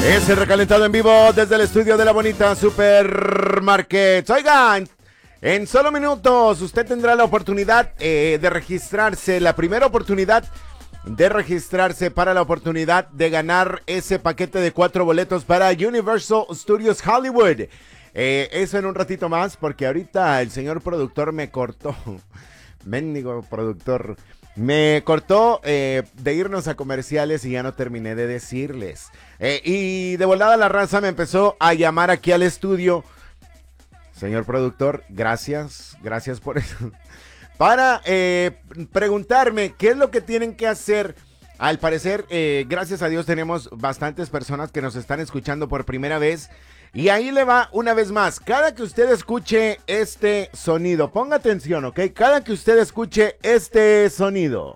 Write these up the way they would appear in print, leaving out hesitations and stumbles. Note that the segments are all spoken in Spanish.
Es el recalentado en vivo desde el estudio de La Bonita Supermarket. Oigan, en solo minutos usted tendrá la oportunidad de registrarse, la primera oportunidad de registrarse para la oportunidad de ganar ese paquete de 4 boletos para Universal Studios Hollywood. Eso en un ratito más, porque ahorita el señor productor me cortó. Mendigo productor. Me cortó de irnos a comerciales y ya no terminé de decirles. Y de volada la raza me empezó a llamar aquí al estudio. Señor productor, gracias por eso. Para preguntarme qué es lo que tienen que hacer. Al parecer, gracias a Dios tenemos bastantes personas que nos están escuchando por primera vez. Y ahí le va una vez más. Cada que usted escuche este sonido, ponga atención, ¿ok? Cada que usted escuche este sonido.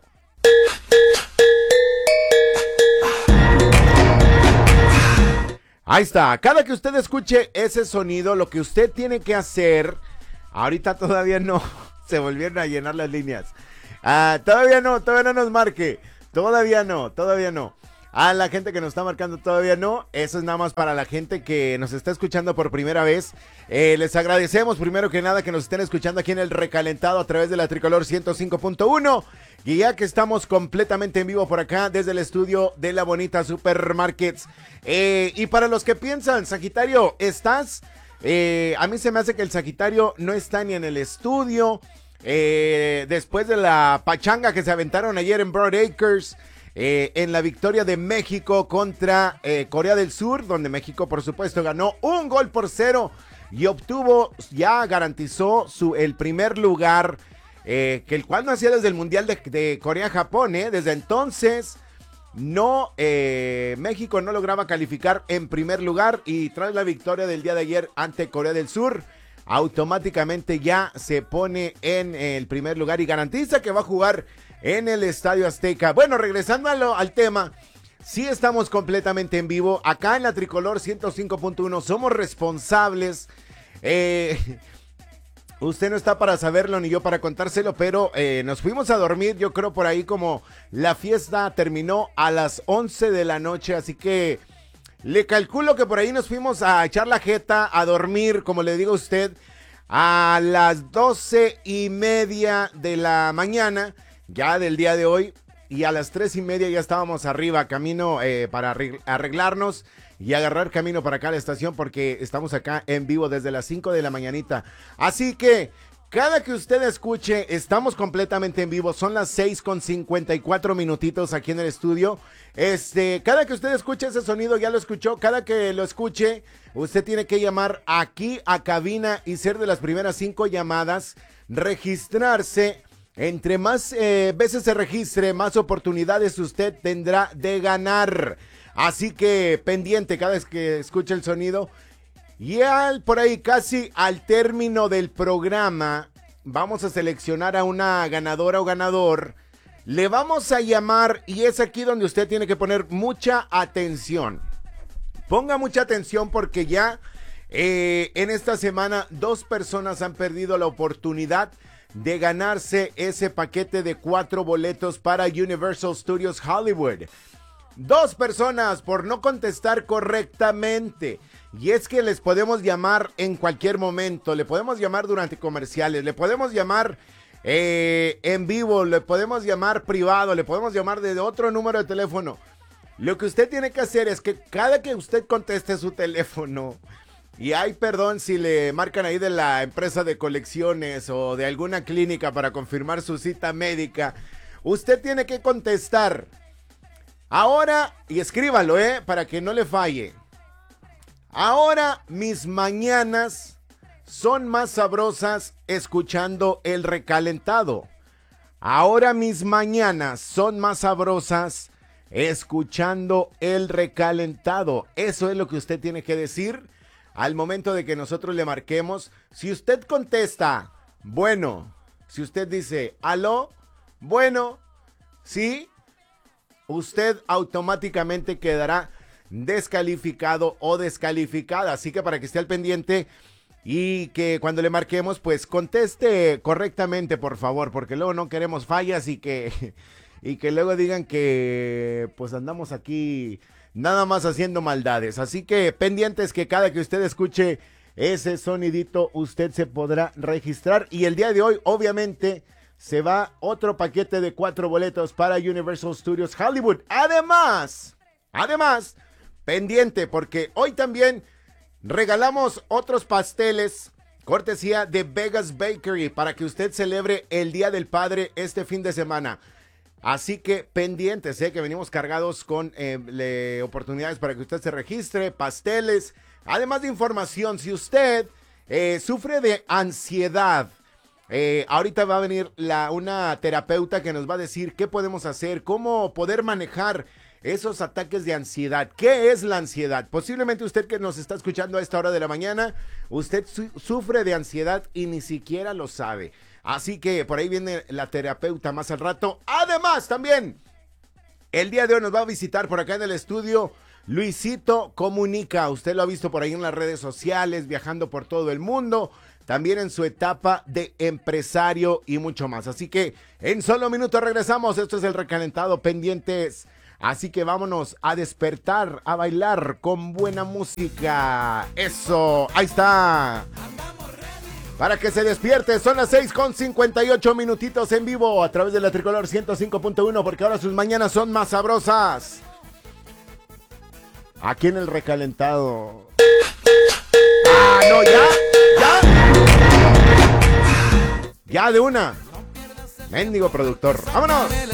Ahí está. Cada que usted escuche ese sonido, lo que usted tiene que hacer... Ahorita todavía no. Se volvieron a llenar las líneas. Todavía no nos marque. Todavía no. A la gente que nos está marcando todavía no. Eso es nada más para la gente que nos está escuchando por primera vez. Les agradecemos primero que nada que nos estén escuchando aquí en el recalentado a través de la Tricolor 105.1. Y ya que estamos completamente en vivo por acá desde el estudio de La Bonita Supermarkets. Y para los que piensan, Sagitario, ¿estás? A mí se me hace que el Sagitario no está ni en el estudio. Después de la pachanga que se aventaron ayer en Broadacres. En la victoria de México contra Corea del Sur, donde México por supuesto ganó 1-0 y garantizó el primer lugar, que el cual no hacía desde el Mundial de Corea-Japón. Desde entonces México no lograba calificar en primer lugar, y tras la victoria del día de ayer ante Corea del Sur, automáticamente ya se pone en el primer lugar y garantiza que va a jugar en el Estadio Azteca. Bueno, regresando al tema, sí estamos completamente en vivo acá en la Tricolor 105.1. Somos responsables. Usted no está para saberlo ni yo para contárselo, pero nos fuimos a dormir, yo creo por ahí como la fiesta terminó a las 11 de la noche, así que le calculo que por ahí nos fuimos a echar la jeta, a dormir, como le digo a usted, a las 12:30 de la mañana, ya del día de hoy, y a las 3:30 ya estábamos arriba, camino para arreglarnos y agarrar camino para acá a la estación, porque estamos acá en vivo desde las 5 de la mañanita. Así que cada que usted escuche, estamos completamente en vivo, son las 6:54 minutitos aquí en el estudio. Cada que usted escuche ese sonido, ya lo escuchó, cada que lo escuche, usted tiene que llamar aquí a cabina y ser de las primeras 5 llamadas, registrarse. Entre más veces se registre, más oportunidades usted tendrá de ganar. Así que pendiente cada vez que escuche el sonido. Y por ahí casi al término del programa vamos a seleccionar a una ganadora o ganador. Le vamos a llamar y es aquí donde usted tiene que poner mucha atención. Ponga mucha atención porque ya en esta semana 2 personas han perdido la oportunidad de ganarse ese paquete de 4 boletos para Universal Studios Hollywood. 2 personas por no contestar correctamente. Y es que les podemos llamar en cualquier momento, le podemos llamar durante comerciales, le podemos llamar en vivo, le podemos llamar privado, le podemos llamar desde otro número de teléfono. Lo que usted tiene que hacer es que cada que usted conteste su teléfono, y ay, perdón si le marcan ahí de la empresa de colecciones o de alguna clínica para confirmar su cita médica, usted tiene que contestar ahora, y escríbalo, para que no le falle. Ahora mis mañanas son más sabrosas escuchando el recalentado. Ahora mis mañanas son más sabrosas escuchando el recalentado. Eso es lo que usted tiene que decir al momento de que nosotros le marquemos. Si usted contesta, bueno, si usted dice, aló, bueno, sí, usted automáticamente quedará descalificado o descalificada. Así que para que esté al pendiente y que cuando le marquemos, pues conteste correctamente, por favor, porque luego no queremos fallas y que luego digan que pues andamos aquí nada más haciendo maldades. Así que pendientes que cada que usted escuche ese sonidito, usted se podrá registrar. Y el día de hoy, obviamente, se va otro paquete de 4 boletos para Universal Studios Hollywood. Además, pendiente, porque hoy también regalamos otros pasteles, cortesía de Vegas Bakery, para que usted celebre el Día del Padre este fin de semana. Así que pendientes, que venimos cargados con oportunidades para que usted se registre, pasteles, además de información. Si usted sufre de ansiedad, ahorita va a venir una terapeuta que nos va a decir qué podemos hacer, cómo poder manejar esos ataques de ansiedad. ¿Qué es la ansiedad? Posiblemente usted que nos está escuchando a esta hora de la mañana, usted sufre de ansiedad y ni siquiera lo sabe. Así que por ahí viene la terapeuta más al rato. Además, también, el día de hoy nos va a visitar por acá en el estudio Luisito Comunica. Usted lo ha visto por ahí en las redes sociales, viajando por todo el mundo, también en su etapa de empresario y mucho más. Así que en solo minutos regresamos. Esto es el recalentado, pendientes. Así que vámonos a despertar, a bailar con buena música. Eso, ahí está. Para que se despierte, son las 6:58 minutitos en vivo a través de la Tricolor 105.1, porque ahora sus mañanas son más sabrosas. Aquí en el recalentado. ¡Ah, no, ya! ¡Ya de una! Mendigo productor. ¡Vámonos!